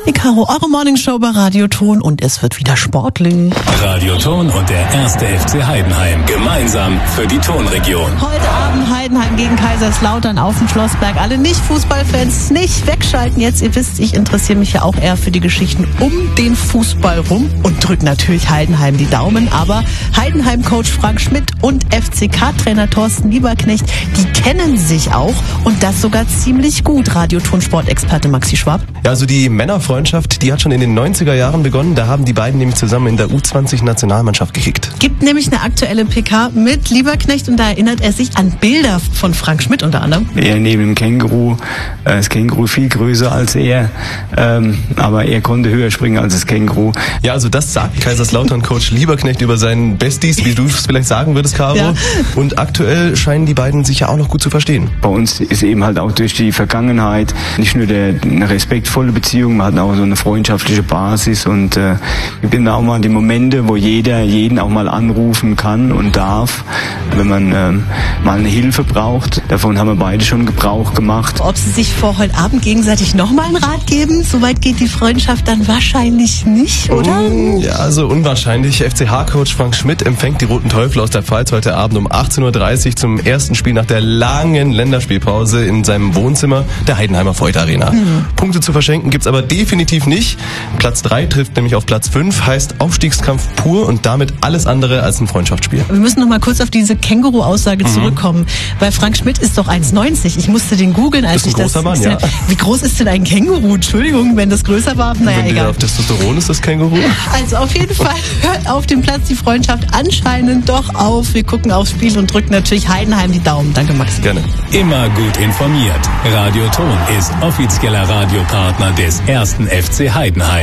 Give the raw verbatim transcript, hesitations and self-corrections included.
Die Caro, eure Morningshow bei Radio Ton und es wird wieder sportlich. Radio Ton und der erste F C Heidenheim gemeinsam für die Tonregion. Heute Abend Heidenheim gegen Kaiserslautern auf dem Schlossberg. Alle Nicht-Fußballfans nicht wegschalten jetzt. Ihr wisst, ich interessiere mich ja auch eher für die Geschichten um den Fußball rum und drückt natürlich Heidenheim die Daumen. Aber Heidenheim-Coach Frank Schmidt und F C K-Trainer Thorsten Lieberknecht, die kennen sich auch und das sogar ziemlich gut. Radio Ton Sportexperte Maxi Schwab. Ja, also die Männerfreundschaft, die hat schon in den neunziger Jahren begonnen. Da haben die beiden nämlich zusammen in der U zwanzig Nationalmannschaft gekickt. Gibt nämlich eine aktuelle P K mit Lieberknecht und da erinnert er sich an Bilder von Frank Schmidt unter anderem. Er neben dem Känguru, äh, das Känguru viel größer als er, ähm, aber er konnte höher springen als das Känguru. Ja, also das sagt Kaiserslautern-Coach Lieberknecht über seinen Besties, wie du es vielleicht sagen würdest, Caro. Ja. Und aktuell scheinen die beiden sich ja auch noch gut zu verstehen. Bei uns ist eben halt auch durch die Vergangenheit nicht nur der, eine respektvolle Beziehung, man hat auch so eine freundschaftliche Basis und äh, es gibt auch mal die Momente, wo jeder jeden auch mal anrufen kann und darf, wenn man ähm, mal eine Hilfe braucht. Davon haben wir beide schon Gebrauch gemacht. Ob sie sich vor heute Abend gegenseitig nochmal einen Rat geben, soweit geht die Freundschaft dann wahrscheinlich nicht, oder? Mm, ja, also unwahrscheinlich. F C H-Coach Frank Schmidt empfängt die Roten Teufel aus der Pfalz heute Abend um achtzehn Uhr dreißig zum ersten Spiel nach der langen Länderspielpause in seinem Wohnzimmer der Heidenheimer Voigt Arena. Mhm. Punkte zu verschenken gibt's aber definitiv nicht. Platz drei trifft nämlich auf Platz fünf, heißt Aufstiegskampf pur und damit alles andere als ein Freundschaftsspiel. Wir müssen noch mal kurz auf diese Känguru-Aussage mhm. zurückkommen, weil Frank Schmidt ist doch eins neunzig. Ich musste den googeln, als ich das... Mann, ja. Wie groß ist denn ein Känguru? Entschuldigung, wenn das größer war. Naja, wenn egal. Auf Testosteron ist das Känguru. Also auf jeden Fall hört auf dem Platz die Freundschaft anscheinend doch auf. Wir gucken aufs Spiel und drücken natürlich Heidenheim die Daumen. Danke, Max. Gerne. Immer gut informiert. Radio Ton ist offizieller Radiopartner des ersten F C Heidenheim.